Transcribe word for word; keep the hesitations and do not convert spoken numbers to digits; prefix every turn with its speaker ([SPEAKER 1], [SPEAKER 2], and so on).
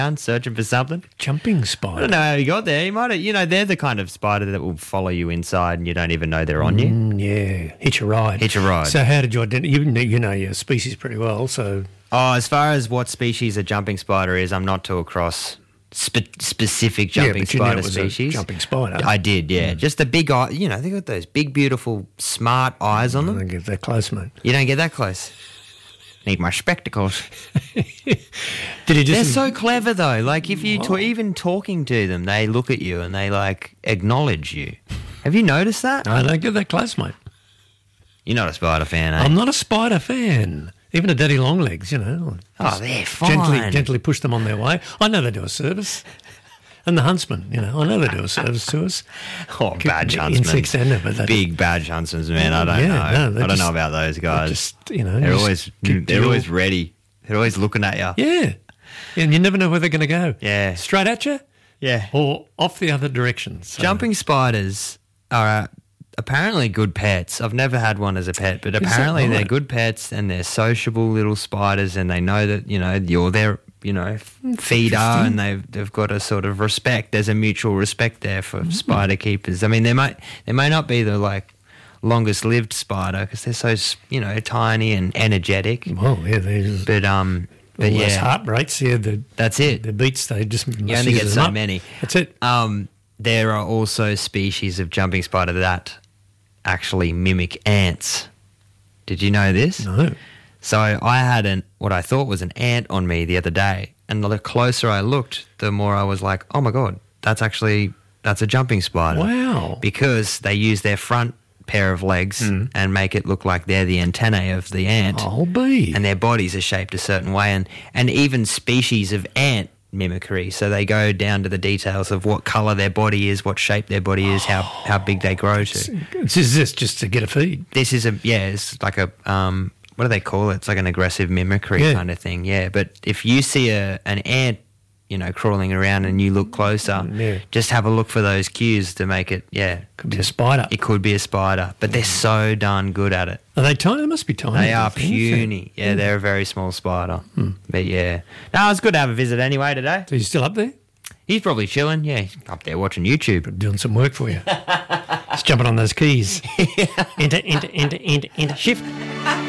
[SPEAKER 1] around searching for something.
[SPEAKER 2] Jumping
[SPEAKER 1] I
[SPEAKER 2] spider.
[SPEAKER 1] don't know how you got there. You might have, you know, they're the kind of spider that will follow you inside and you don't even know they're on you.
[SPEAKER 2] Mm, yeah, hitch a ride.
[SPEAKER 1] Hitch a ride.
[SPEAKER 2] So how did you identify? You know, you know your species pretty well, so...
[SPEAKER 1] Oh, as far as what species a jumping spider is, I'm not too across spe- specific
[SPEAKER 2] Yeah,
[SPEAKER 1] jumping
[SPEAKER 2] but you knew
[SPEAKER 1] spider
[SPEAKER 2] it was a
[SPEAKER 1] species.
[SPEAKER 2] jumping spider.
[SPEAKER 1] I did, yeah. Just the big eye, you know, they got those big, beautiful, smart eyes on
[SPEAKER 2] I
[SPEAKER 1] them.
[SPEAKER 2] don't get that close, mate.
[SPEAKER 1] You don't get that close. Need my spectacles.
[SPEAKER 2] Did he
[SPEAKER 1] They're
[SPEAKER 2] just...
[SPEAKER 1] so clever though. Like if you ta- even talking to them, they look at you and they like acknowledge you. Have you noticed that?
[SPEAKER 2] I don't get that close, mate.
[SPEAKER 1] You're not a spider fan, eh?
[SPEAKER 2] I'm not a spider fan. Even a daddy long legs, you know.
[SPEAKER 1] Oh,
[SPEAKER 2] Just
[SPEAKER 1] they're fine.
[SPEAKER 2] Gently, gently push them on their way. I know they do a service. And the huntsman, you know, I know they do a service to us.
[SPEAKER 1] Oh, badge huntsmen.
[SPEAKER 2] Insects and it, but they
[SPEAKER 1] Big badge huntsmen, man. I don't
[SPEAKER 2] Yeah,
[SPEAKER 1] know.
[SPEAKER 2] no, they're
[SPEAKER 1] I don't know
[SPEAKER 2] just-
[SPEAKER 1] about those guys.
[SPEAKER 2] just, you know,
[SPEAKER 1] they're
[SPEAKER 2] just
[SPEAKER 1] always
[SPEAKER 2] get
[SPEAKER 1] they're
[SPEAKER 2] your-
[SPEAKER 1] always ready. They're always looking at you.
[SPEAKER 2] Yeah. And you never know where they're going to go.
[SPEAKER 1] Yeah.
[SPEAKER 2] Straight at you
[SPEAKER 1] Yeah.
[SPEAKER 2] or off the other direction. So,
[SPEAKER 1] Jumping spiders are uh, apparently good pets. I've never had one as a pet, but
[SPEAKER 2] that
[SPEAKER 1] apparently they're
[SPEAKER 2] right?
[SPEAKER 1] good pets and they're sociable little spiders and they know that, you know, you're their, you know, feeder and they've, they've got a sort of respect. There's a mutual respect there for
[SPEAKER 2] Mm-hmm.
[SPEAKER 1] spider keepers. I mean, they might, they may not be the, like, longest lived spider because they're so, s- you know, tiny and energetic.
[SPEAKER 2] Well, yeah, they
[SPEAKER 1] But, um, but
[SPEAKER 2] all those
[SPEAKER 1] yeah,
[SPEAKER 2] heart rates, yeah, the,
[SPEAKER 1] that's it.
[SPEAKER 2] the beats, they just
[SPEAKER 1] You only get so many.
[SPEAKER 2] That's it.
[SPEAKER 1] Um, there are also species of jumping spider that actually mimic ants. Did you know this?
[SPEAKER 2] No.
[SPEAKER 1] So I had an what I thought was an ant on me the other day, and the closer I looked, the more I was like, "Oh my god, that's actually that's a jumping spider."
[SPEAKER 2] Wow.
[SPEAKER 1] Because they use their front pair of legs and make it look like they're the antennae of the ant,
[SPEAKER 2] I'll be.
[SPEAKER 1] and their bodies are shaped a certain way, and and even species of ant mimicry. So they go down to the details of what colour their body is, what shape their body is, how how big they grow to.
[SPEAKER 2] It's just this just to get a feed.
[SPEAKER 1] This is a yeah, it's like a um, what do they call it? It's like an aggressive mimicry
[SPEAKER 2] Yeah.
[SPEAKER 1] kind of thing. Yeah, but if you see a an ant, you know, crawling around and you look closer,
[SPEAKER 2] Yeah.
[SPEAKER 1] just have a look for those cues to make it. Yeah,
[SPEAKER 2] Could be a spider.
[SPEAKER 1] it could be a spider, but they're so darn good at it.
[SPEAKER 2] Are they tiny? They must be tiny.
[SPEAKER 1] They are
[SPEAKER 2] those things.
[SPEAKER 1] puny. Yeah, they're a very small spider. But yeah, no, it's good to have a visit anyway today.
[SPEAKER 2] So you're still up there?
[SPEAKER 1] He's probably chilling. Yeah, he's up there watching YouTube.
[SPEAKER 2] Doing some work for you. Just jumping on those keys. Enter, enter, enter, enter, enter. Shift.